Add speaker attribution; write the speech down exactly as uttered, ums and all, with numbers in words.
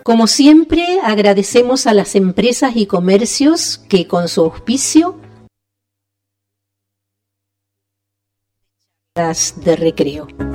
Speaker 1: Como siempre, agradecemos a las empresas y comercios que con su auspicio de recreo.